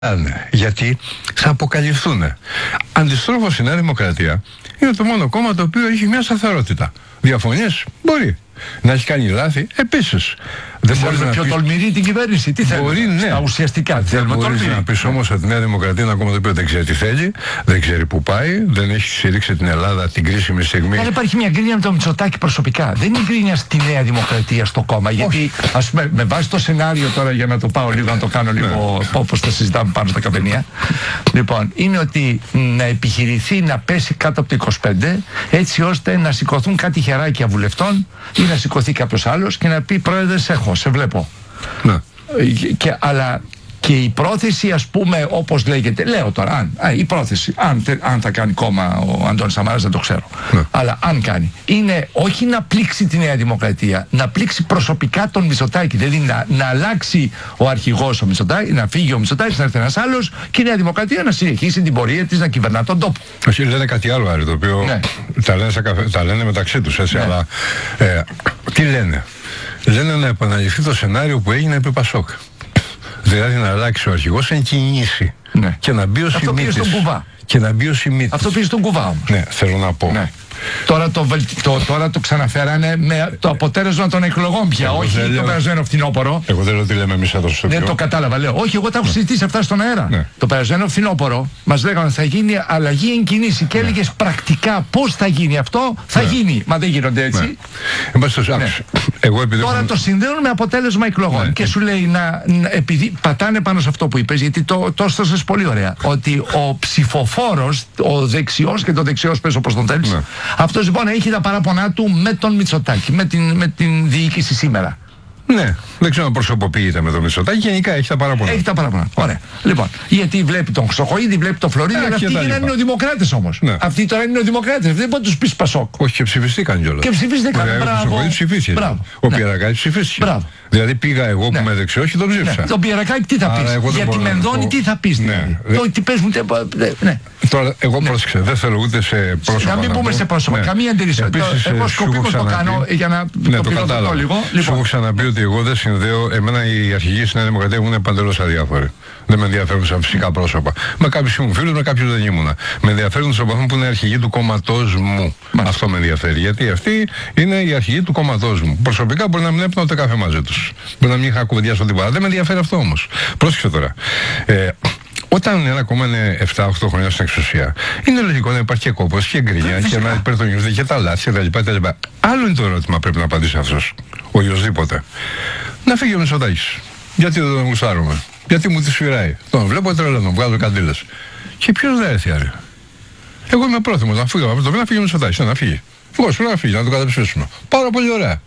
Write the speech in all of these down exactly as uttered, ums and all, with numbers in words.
Γιατί θα αποκαλυφθούν. Αντιστρόφως η Νέα Δημοκρατία είναι το μόνο κόμμα το οποίο έχει μια σταθερότητα. Διαφωνίες μπορεί. Να έχει κάνει λάθη επίσης. Δεν μπορεί να πιο πεις... τολμηρή την κυβέρνηση. Τι θέλει. Μπορεί, ναι. Στα ουσιαστικά. Δεν μπορεί να πει όμως ότι η Νέα Δημοκρατία είναι ένα κόμμα το οποίο δεν ξέρει τι θέλει, δεν ξέρει που πάει, δεν έχει στηρίξει την Ελλάδα την κρίσιμη στιγμή. Δεν υπάρχει μια γκρίνια με το Μητσοτάκη προσωπικά. Δεν είναι γκρίνια στη Νέα Δημοκρατία στο κόμμα. Γιατί, ας πούμε, με βάση το σενάριο τώρα, για να το πάω λίγο, να το κάνω λίγο όπως το συζητάμε πάνω στα καφενεία. Λοιπόν, είναι ότι να επιχειρηθεί να πέσει κάτω από το είκοσι πέντε, έτσι ώστε να σηκωθούν κάτι χεράκια βουλευτών ή να σηκωθεί κάποιος άλλος και να πει: Πρόεδρε, σε έχω, σε βλέπω. Ναι. Και, αλλά και η πρόθεση, ας πούμε, όπως λέγεται, λέω τώρα, αν, α, η πρόθεση, αν, αν θα κάνει κόμμα ο Αντώνης Σαμαράς, δεν το ξέρω. Ναι. Αλλά αν κάνει, είναι όχι να πλήξει τη Νέα Δημοκρατία, να πλήξει προσωπικά τον Μητσοτάκη. Δηλαδή να, να αλλάξει ο αρχηγός ο Μητσοτάκης, να φύγει ο Μητσοτάκης, να έρθει ένας άλλος και η Νέα Δημοκρατία να συνεχίσει την πορεία της να κυβερνά τον τόπο. Όχι, λένε κάτι άλλο, Άρη, το οποίο ναι. τα, λένε καφέ, τα λένε μεταξύ τους, έτσι, ναι. αλλά ε, τι λένε. Λένε να επαναληφθεί το σενάριο που έγινε επί Πασόκ. Δηλαδή να αλλάξει ο αρχηγός εν κινήσει. Ναι. Και να μπει ο Αυτό πήγε στον Κουβά. Και να μπει ο Σιμίτης. Αυτό πήγε στον Κουβά όμως. Ναι, θέλω να πω. Ναι. Τώρα το, το, τώρα το ξαναφέρανε με το αποτέλεσμα των εκλογών πια. Εγώ όχι το περασμένο φθινόπωρο. Εγώ δεν λέω τι λέμε εμείς εδώ στο Δεν το κατάλαβα, λέω. Όχι, εγώ τα έχω ναι. συζητήσει αυτά στον αέρα. Ναι. Το περασμένο φθινόπωρο μας λέγανε θα γίνει αλλαγή εν κινήσει και ναι. έλεγες πρακτικά πώς θα γίνει αυτό, θα ναι. γίνει. Μα δεν γίνονται έτσι. Ναι. Ναι. Εγώ επειδή τώρα έχω... το συνδέουν με αποτέλεσμα εκλογών ναι. και σου λέει να, να, επειδή πατάνε πάνω σε αυτό που είπες, γιατί το, το έστωσες πολύ ωραία, ότι ο ψηφοφόρος, ο δεξιός και το δεξιός πες όπως τον θέλεις, ναι. αυτός λοιπόν έχει τα παράπονά του με τον Μητσοτάκη, με την, με την διοίκηση σήμερα. Ναι, δεν ξέρω αν προσωποποιείται με τον Μητσοτάκη, γενικά έχει τα παράπονα. Έχει τα παράπονα. Ωραία. Λοιπόν, γιατί βλέπει τον Χρυσοχοΐδη, βλέπει τον Φλωρίδη, αλλά αυτοί είναι νεοδημοκράτες όμως. Ναι. Αυτοί τώρα είναι νεοδημοκράτες, δεν μπορεί να τους πεις Πασόκ. Όχι, και ψηφιστήκαν κιόλας. Και ψηφίστηκαν. Ο Χρυσοχοΐδης ψηφίστηκε. Ο ναι. Πιερακάκης ψηφίστηκε. Μπράβο. Δηλαδή πήγα εγώ που ναι. είμαι δεξιός και τον ψήφισα. Ναι. Τον Πιερακάκη τι θα πεις. Για τη Μενδώνη τι θα πεις. Τι πες μου. Τώρα, εγώ πρόσεξε, δεν θέλω ούτε σε πρόσωπα. Να μην πούμε σε πρόσωπα, καμία αντίρρηση. Εγώ σκοπίμως το κάνω για να το πιλωτώ λίγο. Σου έχω ξαναπεί ότι εγώ δεν συνδέω, εμένα οι αρχηγοί στην Νέα Δημοκρατία μου είναι παντελώς αδιάφοροι. Δεν με ενδιαφέρουν σαν φυσικά πρόσωπα. Με κάποιους ήμουν φίλους, με κάποιους δεν ήμουνα. Με ενδιαφέρουν στον βαθμό που είναι αρχηγοί του κόμματός μου. Μα. Αυτό με ενδιαφέρει. Γιατί αυτοί είναι οι αρχηγοί του κόμματός μου. Προσωπικά μπορεί να μην έπαιρνα ούτε καφέ μαζί τους. Μπορεί να μην είχα κουβεντιάσει τίποτα. Δεν με ενδιαφέρει αυτό όμως. Πρόσεξε τώρα. Ε, Όταν ένα κόμμα είναι επτά οκτώ χρόνια στην εξουσία, είναι λογικό να υπάρχει και κόπος και γκρίνια και να υπερτονίζονται και τα λάθη κτλ. Άλλο είναι το ερώτημα πρέπει να απαντήσει αυτός, οποιοσδήποτε. Να φύγει ο Μητσοτάκης. Γιατί δεν τον γουστάρουμε. Γιατί μου τη σφυράει. Τον βλέπω τρελαίνω, βγάζω καντήλες. Και ποιος δεν έρθει, άρε. Εγώ είμαι πρόθυμος να φύγω από το να φύγει ο Μητσοτάκης. Να φύγει. Εγώ πρέπει να φύγει, να τον καταψηφίσουμε. Πάρα πολύ ωραία.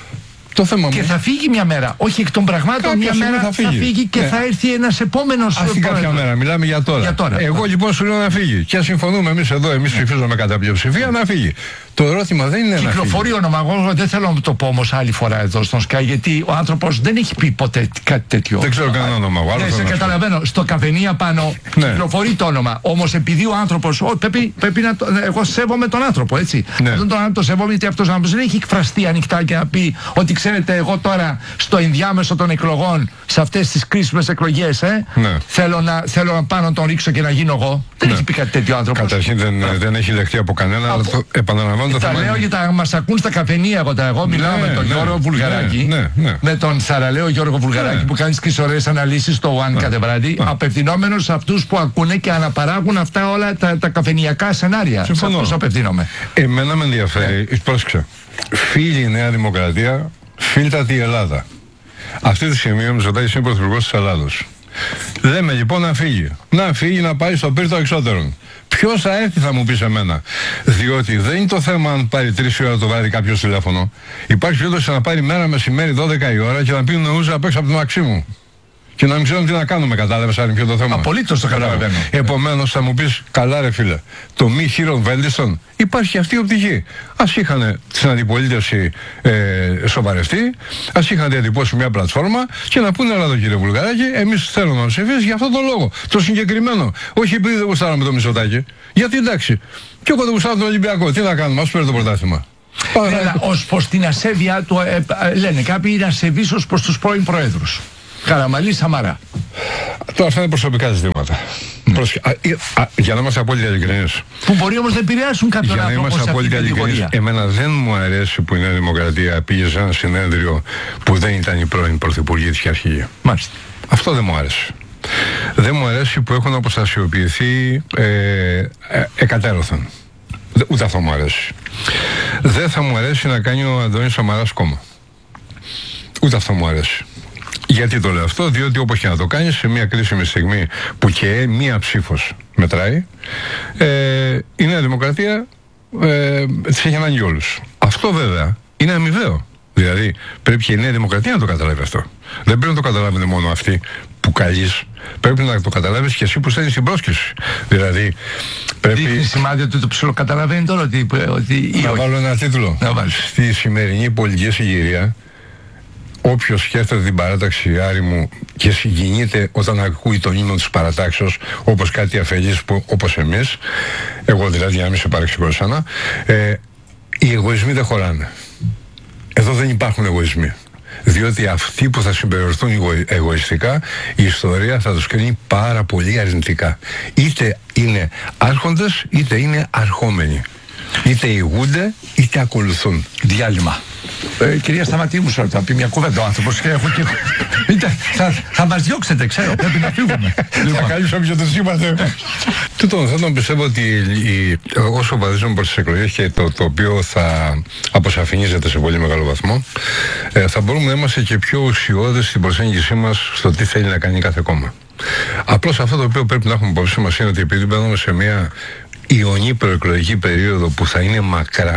Το θέμα και μου. θα φύγει μια μέρα. Όχι εκ των πραγμάτων, κάποια μια μέρα θα φύγει, θα φύγει και ναι. θα έρθει ένας επόμενος. Αυτή κάποια μέρα, μιλάμε για τώρα. για τώρα. Εγώ λοιπόν σου λέω να φύγει. Και συμφωνούμε εμείς εδώ, εμείς ναι. ψηφίζουμε κατά πλειοψηφία να φύγει. Το ερώτημα δεν είναι. Κυκλοφορεί να όνομα. Εγώ δεν θέλω να το πω όμως άλλη φορά εδώ στον Sky, γιατί ο άνθρωπος δεν έχει πει ποτέ κάτι τέτοιο. Δεν ξέρω κανένα όνομα. Ναι, σε καταλαβαίνω. Στο καφενεία πάνω ναι. κυκλοφορεί το όνομα. Όμως επειδή ο άνθρωπος. Πρέπει, πρέπει να το, εγώ σέβομαι τον άνθρωπο, έτσι. Ναι. Αυτόν τον άνθρωπο το σέβομαι, γιατί αυτός ο άνθρωπος δεν έχει εκφραστεί ανοιχτά και να πει ότι ξέρετε, εγώ τώρα στο ενδιάμεσο των εκλογών, σε αυτές τις κρίσιμες εκλογές, ε, ναι. θέλω, να, θέλω να πάνω να τον ρίξω και να γίνω εγώ. Δεν ναι. έχει πει κάτι τέτοιο άνθρωπο. Καταρχήν δεν, δεν έχει λεχθεί από κανένα, από... αλλά το επαναλαμβάνω. Το τα λέω γιατί μας ακούν στα καφενεία. Εγώ, τα, εγώ μιλάω ναι, με τον ναι, Γιώργο Βουλγαράκη, ναι, ναι, ναι. με τον θαραλέο Γιώργο Βουλγαράκη ναι. που κάνει τις ωραίες αναλύσεις στο One ναι. κάθε βράδυ, ναι. απευθυνόμενος σε αυτούς που ακούνε και αναπαράγουν αυτά όλα τα, τα καφενειακά σενάρια. Συμφωνώ. Σε αυτούς απευθύνομαι. Εμένα με ενδιαφέρει, ναι. πρόσεξε, φίλη η Νέα Δημοκρατία, φίλτατη η Ελλάδα. Αυτή τη στιγμή ο Μητσοτάκης είναι πρωθυπουργός της Ελλάδος. Λέμε λοιπόν να φύγει. Να φύγει, να πάει στο πύρτο εξώτερων. Ποιος θα έρθει, θα μου πεις εμένα. Διότι δεν είναι το θέμα αν πάρει τρεις ώρα το βράδυ κάποιος τηλέφωνο. Υπάρχει περίπτωση να πάρει μέρα μεσημέρι δώδεκα η ώρα και να πει νοούζα απ' έξω από το μαξί μου. Και να μην ξέρουμε τι να κάνουμε, κατάλαβες αν είναι ποιο το θέμα. Απολύτως το καταλαβαίνω. Επομένως θα μου πεις, καλά ρε φίλε, το μη χείρον βέλτιστον, υπάρχει αυτή η οπτική. Ας είχαν στην αντιπολίτευση ε, σοβαρευτεί, ας είχαν διατυπώσει μια πλατφόρμα και να πούνε, έλα εδώ κύριε Βουλγαράκη, εμείς θέλουμε να ψηφίσεις για αυτόν τον λόγο. Το συγκεκριμένο. Όχι επειδή δεν γουστάραμε το Μητσοτάκη. Γιατί εντάξει, και εγώ δεν γουστάρω τον Ολυμπιακό. Τι να κάνουμε, ας παίρνει το πρωτάθλημα. Ως προς την ασέβεια του, ε, ε, λένε κάποιοι είναι ασεβείς ως προς τους πρώην προέδρους. Καραμανλή Σαμαρά. Τώρα αυτά είναι προσωπικά ζητήματα. Mm. Προσ... Α, α, για να είμαστε απόλυτα ειλικρινείς. Που μπορεί όμως να επηρεάσουν κάποιον για άνθρωπο να σε είμαστε αυτή την απόλυτα κατηγορία. Εμένα δεν μου αρέσει που η Νέα Δημοκρατία πήγε σε ένα συνέδριο που δεν ήταν η πρώην Πρωθυπουργή της και αρχηγή. Μάλιστα. Αυτό δεν μου αρέσει. Δεν μου αρέσει που έχουν αποστασιοποιηθεί ε, ε, εκατέρωθεν. Ούτε αυτό μου αρέσει. Δεν θα μου αρέσει να κάνει ο Αντώνης Σαμαράς κόμμα. Ούτε αυτό μου αρέσει. Γιατί το λέω αυτό? Διότι όπως και να το κάνεις, σε μια κρίσιμη στιγμή που και μία ψήφος μετράει, ε, η Νέα Δημοκρατία ε, τις έχει ανάγκη όλους. Αυτό βέβαια είναι αμοιβαίο. Δηλαδή πρέπει και η Νέα Δημοκρατία να το καταλάβει αυτό. Δεν πρέπει να το καταλάβουν μόνο αυτοί που καλείς. Πρέπει να το καταλάβεις και εσύ που στέλνεις την πρόσκληση. Δηλαδή πρέπει... Δείχνει σημάδι ότι το ψιλοκαταλαβαίνει τώρα ότι... ότι να βάλω ένα τίτλο. Να βάλεις. Στη σημερινή πολιτική συγκυρία, όποιος σκέφτεται την παράταξη, Άρη μου, και συγκινείται όταν ακούει τον ύμνο της παρατάξεως, όπως κάτι αφελής που, όπως εμείς, εγώ δηλαδή, για να μην σε παρεξηγώ εσένα, ε, οι εγωισμοί δεν χωράνε. Εδώ δεν υπάρχουν εγωισμοί. Διότι αυτοί που θα συμπεριφερθούν εγω, εγωιστικά, η ιστορία θα τους κρίνει πάρα πολύ αρνητικά. Είτε είναι άρχοντες, είτε είναι αρχόμενοι. Είτε ηγούνται, είτε ακολουθούν. Διάλειμμα. Ε, κυρία Σταματήμου, θα πει μια κουβέντα ο άνθρωπος και έχω και... Είτε, θα, θα μας διώξετε, ξέρω, πρέπει να φύγουμε. Θα καλύψαμε και το σήματε. Τούτον, θα τον πιστεύω ότι η, όσο βαδίζουμε προς τις εκλογές και το, το οποίο θα αποσαφηνίζεται σε πολύ μεγάλο βαθμό, ε, θα μπορούμε να είμαστε και πιο ουσιώδες στην προσέγγιση μας στο τι θέλει να κάνει κάθε κόμμα. Απλώς αυτό το οποίο πρέπει να έχουμε υπόψη μας είναι ότι επειδή μπαίνουμε σε μια ιονή προεκλογική περίοδο που θα είναι μακρά,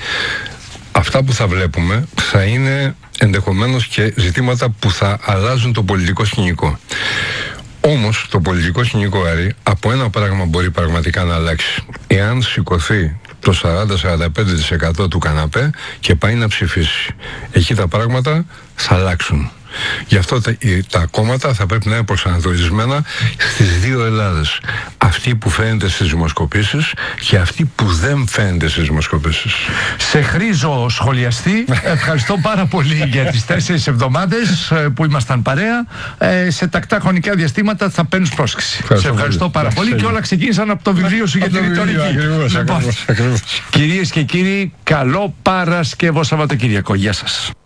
αυτά που θα βλέπουμε θα είναι ενδεχομένως και ζητήματα που θα αλλάζουν το πολιτικό σκηνικό. Όμως το πολιτικό σκηνικό, Άρη, από ένα πράγμα μπορεί πραγματικά να αλλάξει. Εάν σηκωθεί το σαράντα με σαράντα πέντε τοις εκατό του καναπέ και πάει να ψηφίσει. Εκεί τα πράγματα θα αλλάξουν. Γι' αυτό τα, τα κόμματα θα πρέπει να είναι προσανατολισμένα στις δύο Ελλάδες. Αυτή που φαίνεται στις δημοσκοπήσεις και αυτή που δεν φαίνεται στις δημοσκοπήσεις. Σε χρήζο σχολιαστή, ευχαριστώ πάρα πολύ για τις τέσσερις εβδομάδες που ήμασταν παρέα. Ε, σε τακτά χρονικά διαστήματα θα παίρνεις πρόσκληση. Ευχαριστώ σε ευχαριστώ πολύ. πάρα πολύ, πολύ και όλα ξεκίνησαν από το βιβλίο σου για τη ρητορική. Λοιπόν, Κυρίες και κύριοι, καλό Παρασκευό Σαββατοκύριακο. Γεια σας.